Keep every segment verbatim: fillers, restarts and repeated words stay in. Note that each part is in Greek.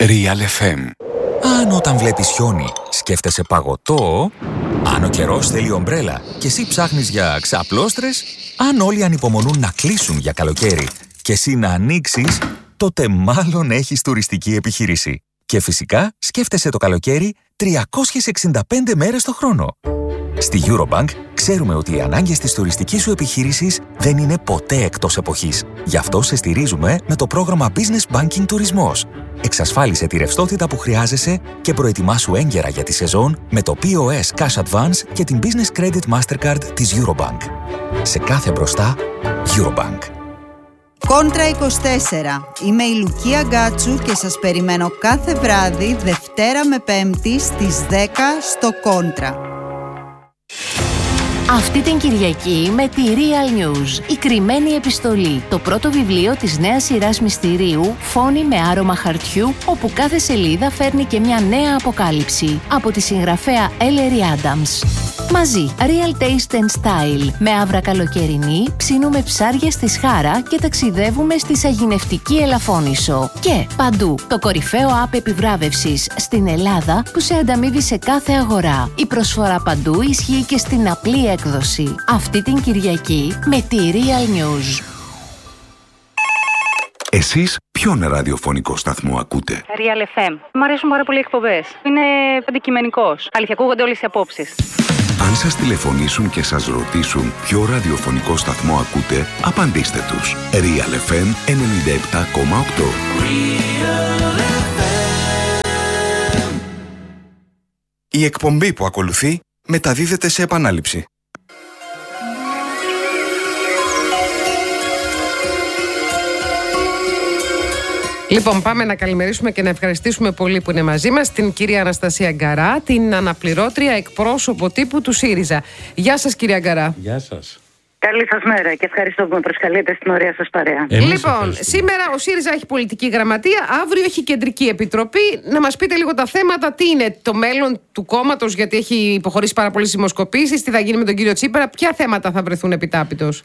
Real εφ εμ. Αν όταν βλέπεις χιόνι σκέφτεσαι παγωτό, αν ο καιρός θέλει ομπρέλα και εσύ ψάχνεις για ξαπλώστρες, αν όλοι ανυπομονούν να κλείσουν για καλοκαίρι και εσύ να ανοίξεις, τότε μάλλον έχεις τουριστική επιχείρηση. Και φυσικά σκέφτεσαι το καλοκαίρι τριακόσιες εξήντα πέντε μέρες το χρόνο. Στη Eurobank ξέρουμε ότι οι ανάγκες της τουριστικής σου επιχείρησης δεν είναι ποτέ εκτός εποχής. Γι' αυτό σε στηρίζουμε με το πρόγραμμα Business Banking Τουρισμός. Εξασφάλισε τη ρευστότητα που χρειάζεσαι και προετοιμάσου έγκαιρα για τη σεζόν με το πι ο ες Cash Advance και την Business Credit Mastercard της Eurobank. Σε κάθε μπροστά, Eurobank. Κόντρα είκοσι τέσσερα. Είμαι η Λουκία Γκάτσου και σας περιμένω κάθε βράδυ, Δευτέρα με Πέμπτη στις δέκα στο Κόντρα. Αυτή την Κυριακή με τη Real News, η κρυμμένη επιστολή, το πρώτο βιβλίο της νέας σειράς μυστηρίου «Φόνοι με άρωμα χαρτιού», όπου κάθε σελίδα φέρνει και μια νέα αποκάλυψη, από τη συγγραφέα Ellery Adams. Μαζί, Real Taste and Style, με άβρα καλοκαιρινή, ψήνουμε ψάρια στη Σχάρα και ταξιδεύουμε στη σαγηνευτική Ελαφώνησο. Και παντού, το κορυφαίο app επιβράβευσης στην Ελλάδα που σε ανταμείβει σε κάθε αγορά. Η προσφορά παντού ισχύει και στην απλή έκδοση. Αυτή την Κυριακή με τη Real News. Εσείς ποιον ραδιοφωνικό σταθμό ακούτε? Real εφ εμ. Μ' αρέσουν πάρα πολύ οι εκπομπές. Είναι αντικειμενικός. Αλήθεια, ακούγονται όλες οι απόψεις. Αν σας τηλεφωνήσουν και σας ρωτήσουν ποιο ραδιοφωνικό σταθμό ακούτε, απαντήστε τους. Real εφ εμ ενενήντα επτά κόμμα οκτώ. Η εκπομπή που ακολουθεί μεταδίδεται σε επανάληψη. Λοιπόν, πάμε να καλημερίσουμε και να ευχαριστήσουμε πολύ που είναι μαζί μας την κυρία Αναστασία Γκαρά, την αναπληρώτρια εκπρόσωπο τύπου του ΣΥΡΙΖΑ. Γεια σας, κυρία Γκαρά. Γεια σας. Καλή σας μέρα και ευχαριστώ που με προσκαλείτε στην ωραία σας παρέα. Εμείς λοιπόν, σήμερα ο ΣΥΡΙΖΑ έχει πολιτική γραμματεία, αύριο έχει κεντρική επιτροπή. Να μας πείτε λίγο τα θέματα, τι είναι το μέλλον του κόμματος, γιατί έχει υποχωρήσει πάρα πολλές δημοσκοπήσεις, τι θα γίνει με τον κύριο Τσίπρα, ποια θέματα θα βρεθούν επιτάπητος?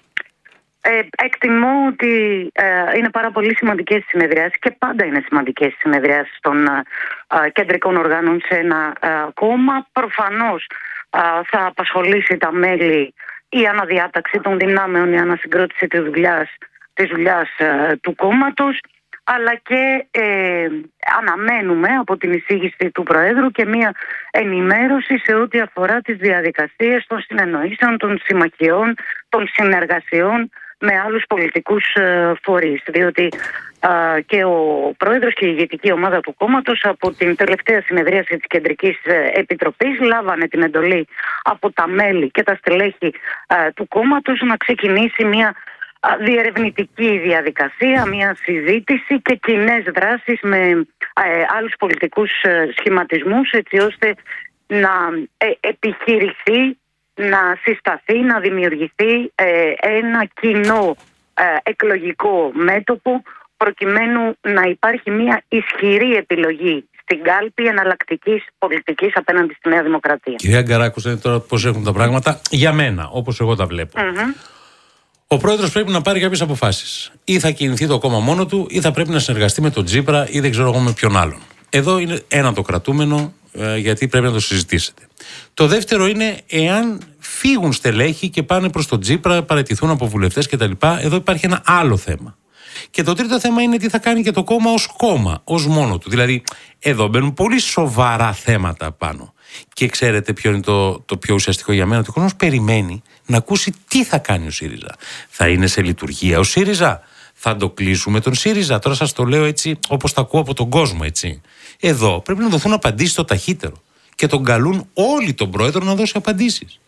Ε, εκτιμώ ότι ε, είναι πάρα πολύ σημαντικές οι συνεδριάσεις και πάντα είναι σημαντικές οι συνεδριάσεις των ε, κεντρικών οργάνων σε ένα ε, κόμμα. Προφανώς ε, θα απασχολήσει τα μέλη η αναδιάταξη των δυνάμεων, η ανασυγκρότηση της δουλειάς, της δουλειάς ε, του κόμματος, αλλά και ε, αναμένουμε από την εισήγηση του Προέδρου και μια ενημέρωση σε ό,τι αφορά τις διαδικασίες των συνεννοήσεων, των συμμαχιών, των συνεργασιών με άλλους πολιτικούς ε, φορείς. Διότι ε, και ο Πρόεδρος και η ηγετική ομάδα του κόμματος από την τελευταία συνεδρίαση της Κεντρικής ε, Επιτροπής λάβανε την εντολή από τα μέλη και τα στελέχη ε, του κόμματος να ξεκινήσει μια ε, διερευνητική διαδικασία, μια συζήτηση και κοινές δράσεις με ε, άλλους πολιτικούς ε, σχηματισμούς, έτσι ώστε να ε, επιχειρηθεί, να συσταθεί, να δημιουργηθεί ε, ένα κοινό ε, εκλογικό μέτωπο προκειμένου να υπάρχει μια ισχυρή επιλογή στην κάλπη εναλλακτικής πολιτικής απέναντι στη Νέα Δημοκρατία. Κυρία Γκαρά, ακούσατε τώρα πώς έχουν τα πράγματα για μένα, όπως εγώ τα βλέπω. Mm-hmm. Ο πρόεδρος πρέπει να πάρει κάποιες αποφάσεις. Ή θα κινηθεί το κόμμα μόνο του, ή θα πρέπει να συνεργαστεί με τον Τσίπρα, ή δεν ξέρω εγώ με ποιον άλλον. Εδώ είναι ένα το κρατούμενο, γιατί πρέπει να το συζητήσετε. Το δεύτερο είναι εάν φύγουν στελέχη και πάνε προς τον Τσίπρα, παραιτηθούν από βουλευτές κτλ. Εδώ υπάρχει ένα άλλο θέμα. Και το τρίτο θέμα είναι τι θα κάνει και το κόμμα ως κόμμα, ως μόνο του. Δηλαδή, εδώ μπαίνουν πολύ σοβαρά θέματα πάνω. Και ξέρετε ποιο είναι το, το πιο ουσιαστικό για μένα? Ότι ο κόσμος περιμένει να ακούσει τι θα κάνει ο ΣΥΡΙΖΑ. Θα είναι σε λειτουργία ο ΣΥΡΙΖΑ? Θα το κλείσουμε τον ΣΥΡΙΖΑ? Τώρα σας το λέω έτσι όπως το ακούω από τον κόσμο, έτσι. Εδώ πρέπει να δοθούν απαντήσεις το ταχύτερο. Και τον καλούν όλοι τον πρόεδρο να δώσει απαντήσεις.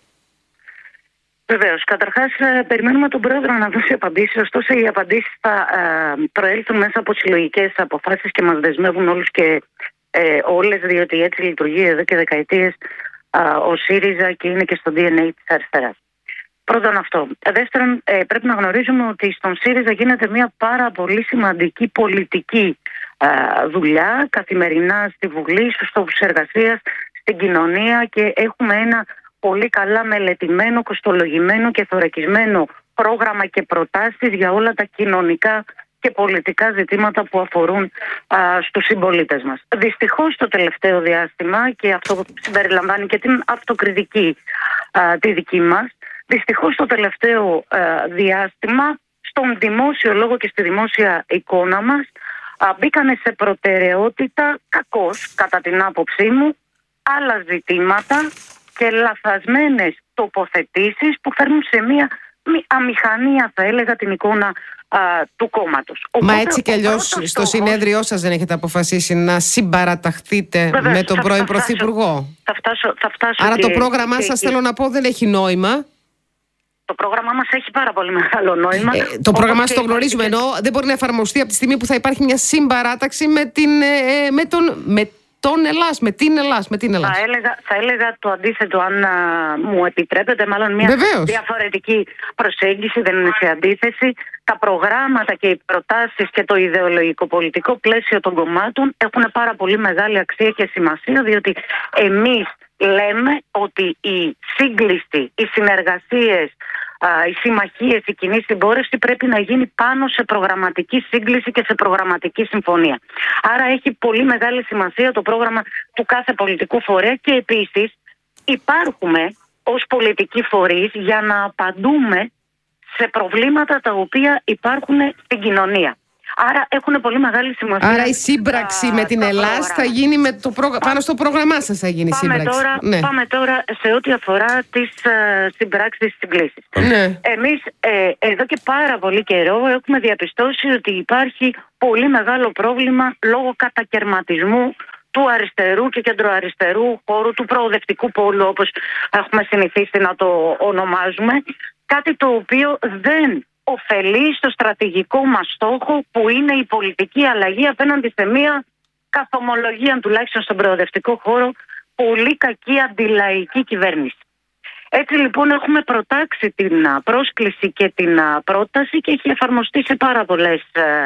Βεβαίως. Καταρχάς, περιμένουμε τον πρόεδρο να δώσει απαντήσεις. Ωστόσο, οι απαντήσεις θα ε, προέλθουν μέσα από συλλογικές αποφάσεις και μας δεσμεύουν όλους και ε, όλες, διότι έτσι λειτουργεί εδώ και δεκαετίες ε, ο ΣΥΡΙΖΑ και είναι και στο ντι εν έι της αριστεράς. Πρώτον αυτό. Δεύτερον, ε, πρέπει να γνωρίζουμε ότι στον ΣΥΡΙΖΑ γίνεται μια πάρα πολύ σημαντική πολιτική ε, δουλειά καθημερινά στη Βουλή, στους τόπους εργασίας, στην κοινωνία, και έχουμε ένα πολύ καλά μελετημένο, κοστολογημένο και θωρακισμένο πρόγραμμα και προτάσεις για όλα τα κοινωνικά και και πολιτικά ζητήματα που αφορούν α, στους συμπολίτες μας. Δυστυχώς το τελευταίο διάστημα, και αυτό συμπεριλαμβάνει και την αυτοκριτική α, τη δική μας, δυστυχώς το τελευταίο α, διάστημα στον δημόσιο λόγο και στη δημόσια εικόνα μας α, μπήκανε σε προτεραιότητα, κακώς κατά την άποψή μου, άλλα ζητήματα και λαθασμένες τοποθετήσεις που φέρνουν σε μια αμηχανία, θα έλεγα, την εικόνα α, του κόμματος. Μα έτσι κι αλλιώς στο στόχος... συνέδριό σας δεν έχετε αποφασίσει να συμπαραταχθείτε Βεβαίως, με τον θα, πρώην θα Πρωθυπουργό. Θα φτάσω, θα φτάσω Άρα και, το πρόγραμμά και, σας και... θέλω να πω δεν έχει νόημα. Το πρόγραμμά μας έχει πάρα πολύ μεγάλο νόημα. Ε, το πρόγραμμά σας το γνωρίζουμε, ενώ δεν μπορεί να εφαρμοστεί από τη στιγμή που θα υπάρχει μια συμπαράταξη με, την, ε, με τον... Με τον Ελλάς, με την Ελλάς, με την Ελλάς. Θα έλεγα, θα έλεγα το αντίθετο, αν α, μου επιτρέπετε, μάλλον μια Βεβαίως. διαφορετική προσέγγιση, δεν είναι σε αντίθεση. Τα προγράμματα και οι προτάσεις και το ιδεολογικό πολιτικό πλαίσιο των κομμάτων έχουν πάρα πολύ μεγάλη αξία και σημασία, διότι εμείς λέμε ότι η σύγκληση, οι συνεργασίες, οι συμμαχίες, η κοινή συμπόρευση πρέπει να γίνει πάνω σε προγραμματική σύγκληση και σε προγραμματική συμφωνία. Άρα έχει πολύ μεγάλη σημασία το πρόγραμμα του κάθε πολιτικού φορέα και επίσης υπάρχουμε ως πολιτικοί φορείς για να απαντούμε σε προβλήματα τα οποία υπάρχουν στην κοινωνία. Άρα έχουν πολύ μεγάλη σημασία. Άρα η σύμπραξη α, με την Ελλάς θα γίνει με το πρόγραμμα. Πάνω στο πρόγραμμά σας θα γίνει η πάμε σύμπραξη. Τώρα, ναι. Πάμε τώρα σε ό,τι αφορά τις uh, συμπράξεις, τις συγκλήσεις. Ναι. Εμείς ε, εδώ και πάρα πολύ καιρό έχουμε διαπιστώσει ότι υπάρχει πολύ μεγάλο πρόβλημα λόγω κατακερματισμού του αριστερού και κεντροαριστερού χώρου, του προοδευτικού πόλου, όπως έχουμε συνηθίσει να το ονομάζουμε. Κάτι το οποίο δεν ωφελεί στο στρατηγικό μας στόχο, που είναι η πολιτική αλλαγή απέναντι σε μια καθομολογία, τουλάχιστον στον προοδευτικό χώρο, πολύ κακή αντιλαϊκή κυβέρνηση. Έτσι λοιπόν έχουμε προτάξει την πρόσκληση και την πρόταση και έχει εφαρμοστεί σε πάρα, πολλές,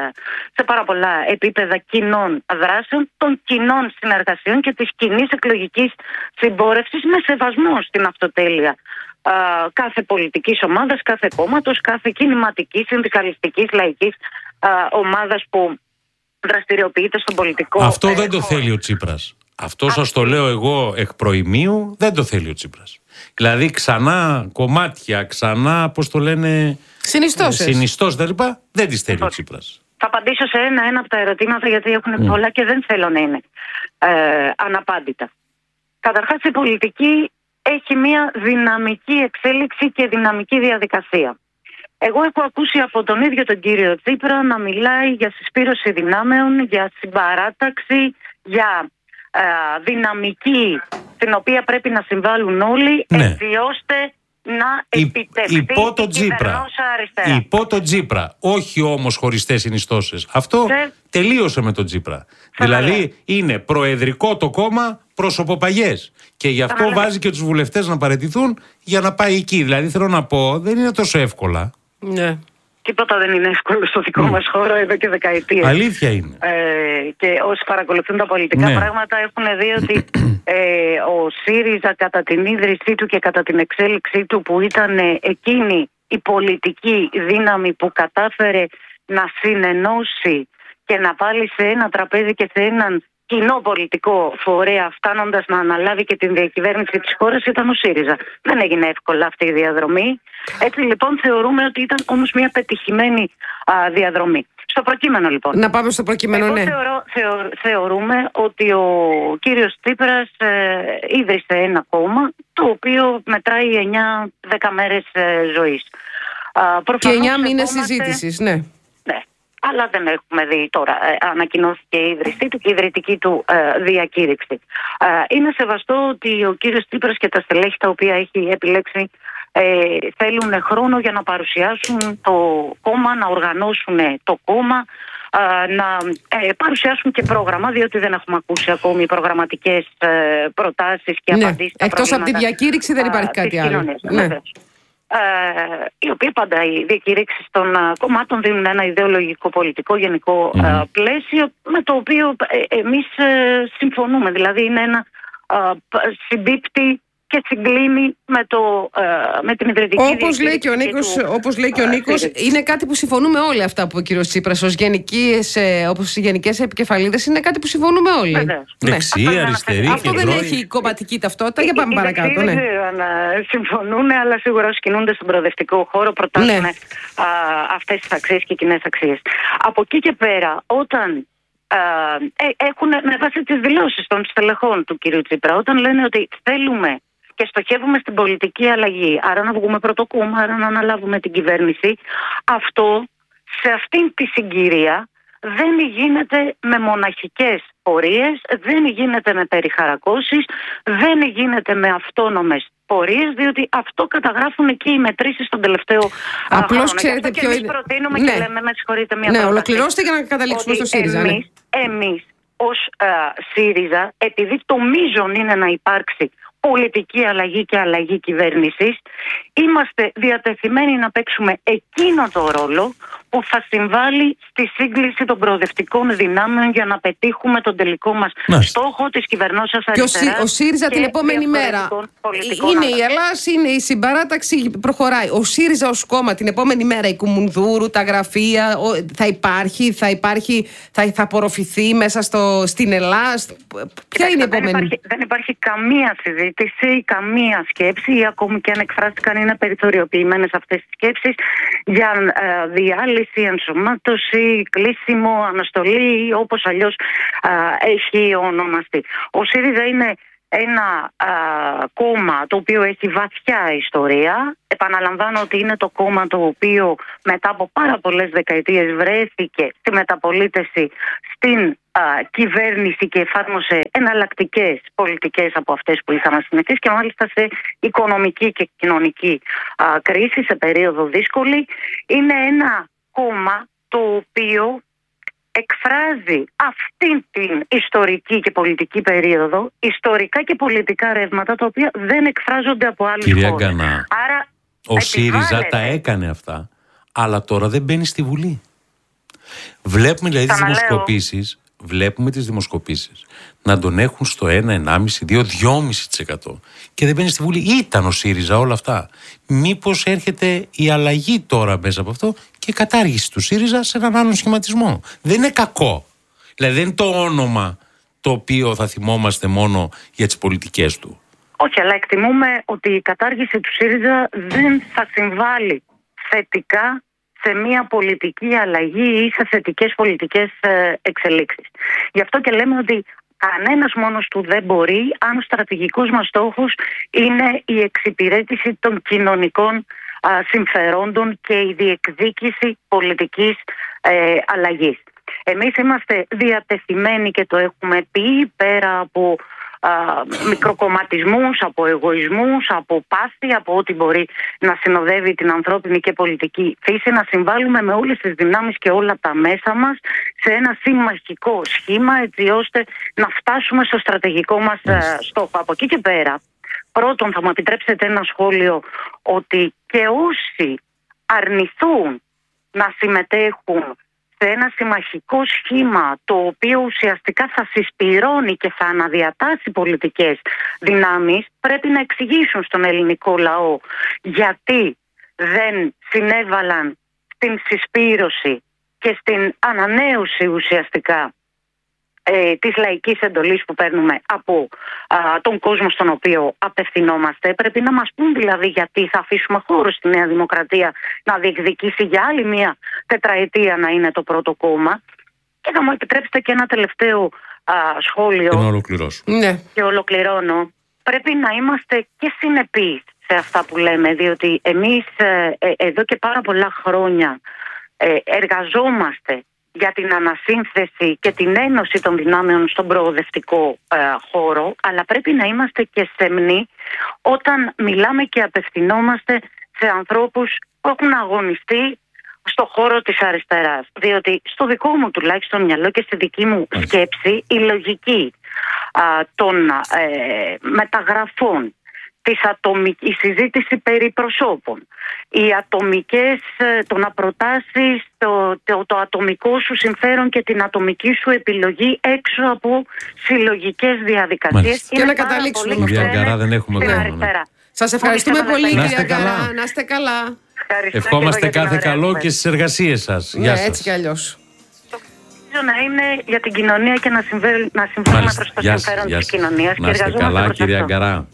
σε πάρα πολλά επίπεδα κοινών δράσεων, των κοινών συνεργασιών και της κοινής εκλογικής συμπόρευσης, με σεβασμό στην αυτοτέλεια Uh, κάθε πολιτικής ομάδας, κάθε κόμματος, κάθε κινηματικής, συνδικαλιστικής, λαϊκής uh, ομάδας που δραστηριοποιείται στον πολιτικό. Αυτό ε, δεν το θέλει ο Τσίπρας. Αυτό σας το λέω εγώ εκ προημίου, δεν το θέλει ο Τσίπρας. Δηλαδή ξανά κομμάτια, ξανά, πώς το λένε, συνιστώσεις, συνιστώσεις τα λοιπά, δεν τις θέλει ο Τσίπρας. Θα απαντήσω σε ένα-ένα από τα ερωτήματα, γιατί έχουν mm. πολλά και δεν θέλω να είναι ε, αναπάντητα. Καταρχάς, η πολιτική έχει μια δυναμική εξέλιξη και δυναμική διαδικασία. Εγώ έχω ακούσει από τον ίδιο τον κύριο Τσίπρα να μιλάει για συσπήρωση δυνάμεων, για συμπαράταξη, για ε, δυναμική στην οποία πρέπει να συμβάλλουν όλοι, ναι, έτσι ώστε να επιτευχθεί υπό το Τσίπρα. Υπό το Τσίπρα. Όχι όμως χωριστές συνιστώσεις. Αυτό Σε... τελείωσε με τον Τσίπρα. Σε δηλαδή λέει. Είναι προεδρικό το κόμμα, προσωποπαγιές. Και γι' αυτό βάζει λέει. Και τους βουλευτές να παραιτηθούν για να πάει εκεί. Δηλαδή θέλω να πω, δεν είναι τόσο εύκολα. Ναι. Τίποτα δεν είναι εύκολο στο δικό mm. μας χώρο εδώ και δεκαετίες. Αλήθεια είναι. Ε, και όσοι παρακολουθούν τα πολιτικά ναι. πράγματα έχουν δει ότι ε, ο ΣΥΡΙΖΑ κατά την ίδρυσή του και κατά την εξέλιξή του, που ήταν ε, εκείνη η πολιτική δύναμη που κατάφερε να συνενώσει και να βάλει σε ένα τραπέζι και σε έναν κοινό πολιτικό φορέα, φτάνοντας να αναλάβει και την διακυβέρνηση της χώρας, ήταν ο ΣΥΡΙΖΑ. Δεν έγινε εύκολα αυτή η διαδρομή. Έτσι λοιπόν θεωρούμε ότι ήταν όμως μια πετυχημένη α, διαδρομή. Στο προκείμενο λοιπόν. Να πάμε στο προκείμενο, Εγώ ναι. Θεωρώ, θεω, θεωρούμε ότι ο κύριος Τσίπρας ε, ίδρυσε ένα κόμμα το οποίο μετράει εννιά δέκα μέρες ε, ζωής. Α, και εννιά μήνες συζήτησης, ναι. Ναι. Αλλά δεν έχουμε δει τώρα. Ε, ανακοινώθηκε η ίδρυσή του και η ιδρυτική του ε, διακήρυξη. Ε, είναι σεβαστό ότι ο κύριος Τσίπρας και τα στελέχη τα οποία έχει επιλέξει ε, θέλουν χρόνο για να παρουσιάσουν το κόμμα, να οργανώσουν το κόμμα, ε, να ε, παρουσιάσουν και πρόγραμμα, διότι δεν έχουμε ακούσει ακόμη προγραμματικές ε, προτάσεις και ναι. απαντήσεις. Εκτός από τη διακήρυξη δεν υπάρχει κάτι άλλο. Ναι. Uh, οι οποίοι πάντα οι διακηρύξεις των uh, κομμάτων δίνουν ένα ιδεολογικό πολιτικό γενικό mm. uh, πλαίσιο, με το οποίο ε, εμείς uh, συμφωνούμε. Δηλαδή είναι ένα uh, συμπίπτει και συγκλίνει με, το, ε, με την ιδρυτική όπως λέει και ο Νίκος, του, όπως λέει και ο Νίκος, είναι κάτι που συμφωνούμε όλοι αυτά που ο κύριος Τσίπρας ως γενικές, ε, όπως οι γενικές επικεφαλίδες, είναι κάτι που συμφωνούμε όλοι. Βεβαίως. Δεξί, ναι. αριστερή, αυτό δεν έχει κομματική ταυτότητα. Για πάμε παρακάτω. Δεν ξέρω αν συμφωνούν, αλλά σίγουρα όσοι κινούνται στον προοδευτικό χώρο προτάσουν ναι. αυτές τις αξίες και κοινές αξίες. Από εκεί και πέρα, όταν ε, έχουν με βάση τις δηλώσεις των στελεχών του κυρίου Τσίπρα, όταν λένε ότι θέλουμε και στοχεύουμε στην πολιτική αλλαγή, άρα να βγούμε πρωτοκόμμα, άρα να αναλάβουμε την κυβέρνηση, αυτό σε αυτήν τη συγκυρία δεν γίνεται με μοναχικές πορείες, δεν γίνεται με περιχαρακώσεις, δεν γίνεται με αυτόνομες πορείες, διότι αυτό καταγράφουν και οι μετρήσεις στον τελευταίο Απλώς χρόνο. Ξέρετε και ποιο εμείς είναι... προτείνουμε ναι. και λέμε, με συγχωρείτε, μια ναι, πρόταση. ολοκληρώστε για να καταλήξουμε στο ΣΥΡΙΖΑ. Εμείς, ναι. εμείς ως α, ΣΥΡΙΖΑ, επειδή το μείζον είναι να υπάρξει πολιτική αλλαγή και αλλαγή κυβέρνησης, είμαστε διατεθειμένοι να παίξουμε εκείνο το ρόλο που θα συμβάλλει στη σύγκληση των προοδευτικών δυνάμεων για να πετύχουμε τον τελικό μας Μάλιστα. στόχο της κυβερνώσεως αριστεράς. Και ο ΣΥΡΙΖΑ την επόμενη μέρα είναι η Ελλάς, είναι η συμπαράταξη, προχωράει. Ο ΣΥΡΙΖΑ ως κόμμα την επόμενη μέρα, η Κουμουνδούρου, τα γραφεία, θα υπάρχει, θα υπάρχει, θα, θα απορροφηθεί μέσα στο, στην Ελλάς. Ποια είναι η επόμενη? Δεν υπάρχει, δεν υπάρχει καμία συζήτηση, καμία σκέψη, ή ακόμη και αν εκφράστηκαν είναι περιθωριοποιημένες αυτές τις σκέψεις για ε, διάλυση, ενσωμάτωση, κλείσιμο, αναστολή, όπως αλλιώς ε, έχει ονομαστεί. Ο ΣΥΡΙΖΑ είναι ένα α, κόμμα το οποίο έχει βαθιά ιστορία. Επαναλαμβάνω ότι είναι το κόμμα το οποίο μετά από πάρα πολλές δεκαετίες βρέθηκε στη μεταπολίτευση στην α, κυβέρνηση και εφάρμοσε εναλλακτικές πολιτικές από αυτές που είχαμε συνηθίσει και μάλιστα σε οικονομική και κοινωνική α, κρίση, σε περίοδο δύσκολη. Είναι ένα κόμμα το οποίο εκφράζει αυτή την ιστορική και πολιτική περίοδο, ιστορικά και πολιτικά ρεύματα τα οποία δεν εκφράζονται από άλλους χώρες. Κυρία Γκανά, Άρα, ο ΣΥΡΙΖΑ τα έκανε αυτά, αλλά τώρα δεν μπαίνει στη Βουλή. Βλέπουμε δηλαδή τις δημοσκοπήσεις, βλέπουμε τις δημοσκοπήσεις να τον έχουν στο ένα, ενάμιση, δύο, δυόμιση τοις εκατό και δεν μπαίνει στη Βουλή. Ήταν ο ΣΥΡΙΖΑ όλα αυτά. Μήπως έρχεται η αλλαγή τώρα μέσα από αυτό και η κατάργηση του ΣΥΡΙΖΑ σε έναν άλλον σχηματισμό? Δεν είναι κακό. Δηλαδή δεν είναι το όνομα το οποίο θα θυμόμαστε μόνο για τις πολιτικές του. Όχι, αλλά εκτιμούμε ότι η κατάργηση του ΣΥΡΙΖΑ δεν θα συμβάλλει θετικά σε μια πολιτική αλλαγή ή σε θετικές πολιτικές εξελίξεις. Γι' αυτό και λέμε ότι κανένας μόνος του δεν μπορεί, αν ο στρατηγικός μας στόχος είναι η εξυπηρέτηση των κοινωνικών α, συμφερόντων και η διεκδίκηση πολιτικής ε, αλλαγής. Εμείς είμαστε διατεθειμένοι και το έχουμε πει, πέρα από α, μικροκομματισμούς, από εγωισμούς, από πάστη, από ό,τι μπορεί να συνοδεύει την ανθρώπινη και πολιτική φύση, να συμβάλλουμε με όλες τις δυνάμεις και όλα τα μέσα μας σε ένα συμμαχικό σχήμα, έτσι ώστε να φτάσουμε στο στρατηγικό μας α, στόχο. Από εκεί και πέρα, πρώτον θα μου επιτρέψετε ένα σχόλιο, ότι και όσοι αρνηθούν να συμμετέχουν σε ένα συμμαχικό σχήμα το οποίο ουσιαστικά θα συσπυρώνει και θα αναδιατάσει πολιτικές δυνάμεις, πρέπει να εξηγήσουν στον ελληνικό λαό γιατί δεν συνέβαλαν στην συσπήρωση και στην ανανέωση ουσιαστικά ε, της λαϊκής εντολής που παίρνουμε από α, τον κόσμο στον οποίο απευθυνόμαστε. Πρέπει να μας πούν δηλαδή γιατί θα αφήσουμε χώρο στη Νέα Δημοκρατία να διεκδικήσει για άλλη μία τετραετία να είναι το πρώτο κόμμα. Και θα μου επιτρέψετε και ένα τελευταίο α, σχόλιο. Και να ολοκληρώσω. Ναι. Και ολοκληρώνω. Πρέπει να είμαστε και συνεπείς σε αυτά που λέμε, διότι εμείς ε, ε, εδώ και πάρα πολλά χρόνια ε, εργαζόμαστε για την ανασύνθεση και την ένωση των δυνάμεων στον προοδευτικό ε, χώρο, αλλά πρέπει να είμαστε και σεμνοί όταν μιλάμε και απευθυνόμαστε σε ανθρώπους που έχουν αγωνιστεί στο χώρο της αριστεράς. Διότι στο δικό μου τουλάχιστον μυαλό και στη δική μου σκέψη, η λογική α, των ε, μεταγραφών της ατομικ... η συζήτηση περί προσώπων, οι ατομικές, το να προτάσεις το, το, το ατομικό σου συμφέρον και την ατομική σου επιλογή έξω από συλλογικές διαδικασίες. Και να καταλήξουμε. Κυρία Αγκαρά, δεν έχουμε χρόνο. Σας ευχαριστούμε πολύ, κυρία κυρία Αγκαρά. Αγκαρά. Να είστε καλά. Ευχόμαστε κάθε καλό και στις εργασίες σας. Ναι, Γεια σας. έτσι κι αλλιώς. Να είναι για την κοινωνία και να συμβαίνουμε προς το συμφέρον της κοινωνίας. Να είστε καλά, κυρία Αγκαρά.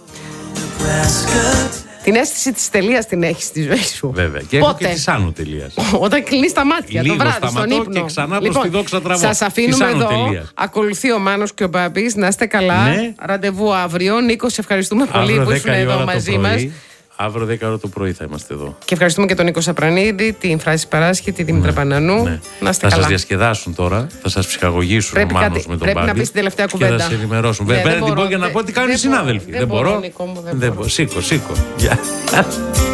Την αίσθηση της τελείας την έχεις στη ζωή σου. Βέβαια. Και έχω και της άνω τελείας. Όταν κλείνεις τα μάτια το βράδυ στον ύπνο. Και ξανά προς λοιπόν, τη δόξα τραβώ. Σας αφήνουμε εδώ. Τελείας. Ακολουθεί ο Μάνος και ο Μπάμπης. Να είστε καλά. Ναι. Ραντεβού αύριο. Νίκο, σε ευχαριστούμε πολύ αύριο που ήσουν εδώ μαζί μας. Αύριο δέκα ώρα το πρωί θα είμαστε εδώ. Και ευχαριστούμε και τον Νίκο Σαπρανίδη, την Φράση Παράσχη, τη Δήμητρα ναι, Πανανού. Ναι. Να είστε θα καλά. σας διασκεδάσουν τώρα, θα σας ψυχαγωγήσουν πρέπει ο Μάνος κάτι, με τον πρέπει Μπάμπη. Να πεις την τελευταία κουβέντα. Και θα σε ενημερώσουν. Ναι, Βέβαια, δεν την μπορώ, πω για να δεν, πω τι κάνουν οι συνάδελφοι. Δεν, δεν μπορώ. μπορώ. Νίκο μου, δεν δεν μπορώ. Σήκω, σήκω.